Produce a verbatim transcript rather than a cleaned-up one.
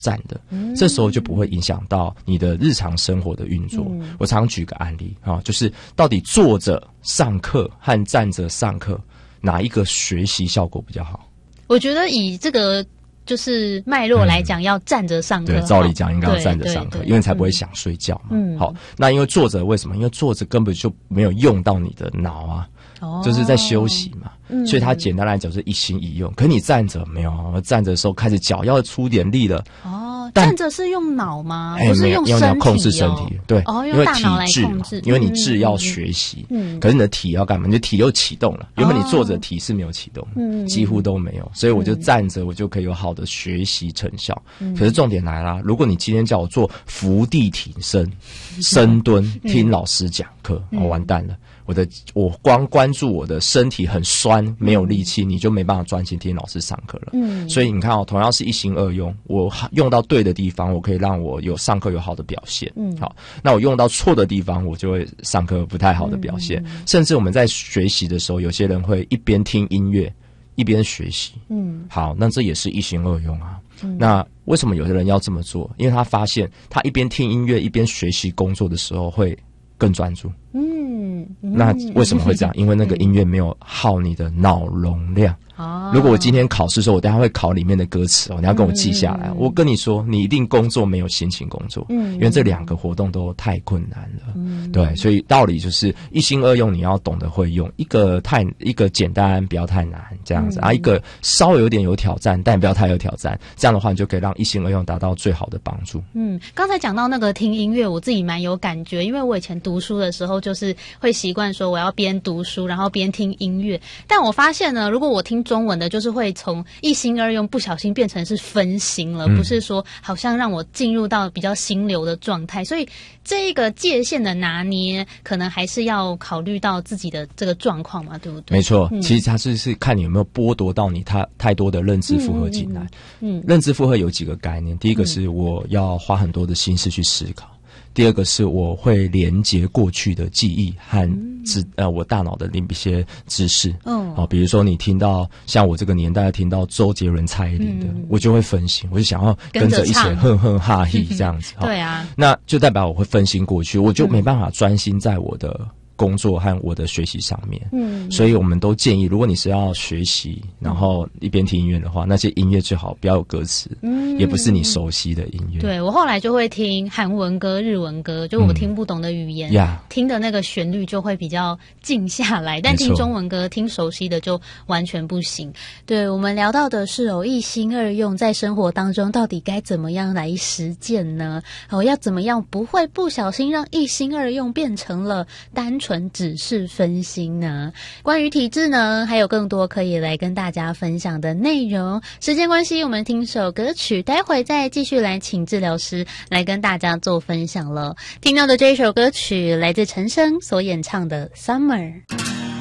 站的，嗯、这时候就不会影响到你的日常生活的运作。嗯、我常举个案例啊，就是到底坐着上课和站着上课，哪一个学习效果比较好？ 我觉得以这个就是脉络来讲，要站着上课。 对，照理讲应该要站着上课，因为才不会想睡觉嘛。嗯，好，那因为坐着为什么？因为坐着根本就没有用到你的脑啊。哦，就是在休息嘛，嗯、所以它简单来讲是一心一用。可是你站着没有？我站着的时候开始脚要出点力了。 哦，站着是用脑吗？不是用身体、哦？ 因为你要控制身体，对， 哦， 因为大脑来体控制， 因为你智要学习，嗯，可是你的体要干嘛？你的体又启动了，原本你坐着体是没有启动，嗯，几乎都没有，所以我就站着，我就可以有好的学习成效。嗯、可是重点来啦，如果你今天叫我做伏地挺身、深蹲，听老师讲课，我、嗯哦、完蛋了。我的我光关注我的身体很酸没有力气，你就没办法专心听老师上课了。嗯，所以你看哦，同样是一心二用，我用到对的地方，我可以让我有上课有好的表现。嗯，好，那我用到错的地方，我就会上课不太好的表现。嗯、甚至我们在学习的时候，有些人会一边听音乐一边学习。嗯，好，那这也是一心二用啊。嗯、那为什么有的人要这么做？因为他发现他一边听音乐一边学习工作的时候会更专注。嗯，那为什么会这样？因为那个音乐没有耗你的脑容量。哦，如果我今天考试的时候，我等一下会考里面的歌词哦，你要跟我记下来。嗯、我跟你说，你一定工作没有心情工作，嗯，因为这两个活动都太困难了。嗯，对，所以道理就是一心二用，你要懂得会用，一个太一个简单，不要太难，这样子、嗯、啊，一个稍微有点有挑战，但不要太有挑战，这样的话，你就可以让一心二用达到最好的帮助。 嗯，刚才讲到那个听音乐，我自己蛮有感觉，因为我以前读书的时候，就是会习惯说我要边读书，然后边听音乐，但我发现呢，如果我听中文的，就是会从一心二用不小心变成是分心了，嗯、不是说好像让我进入到比较心流的状态，所以这个界限的拿捏，可能还是要考虑到自己的这个状况嘛，对不对？ 没错，嗯、其实它是是看你有没有剥夺到你它太多的认知负荷进来。嗯，嗯嗯认知负荷有几个概念，第一个是我要花很多的心思去思考。第二个是我会连接过去的记忆和知呃我大脑的另一些知识，嗯，好，比如说你听到像我这个年代听到周杰伦、蔡依林的，嗯、我就会分心，我就想要跟着一起哼哼哈嘿这样子， 对啊， 那就代表我会分心过去，我就没办法专心在我的工作和我的学习上面，嗯，所以我们都建议，如果你是要学习，然后一边听音乐的话，那些音乐最好不要有歌词，嗯，也不是你熟悉的音乐。 对，我后来就会听韩文歌、日文歌，就我听不懂的语言，嗯、听的那个旋律就会比较静下来，但听中文歌、听熟悉的就完全不行。对，我们聊到的是哦，一心二用在生活当中到底该怎么样来实践呢？哦，要怎么样不会不小心让一心二用变成了单纯只是分心呢？关于体质呢，还有更多可以来跟大家分享的内容。时间关系，我们听首歌曲，待会再继续来请治疗师来跟大家做分享了。听到的这一首歌曲来自陈升所演唱的《Summer》。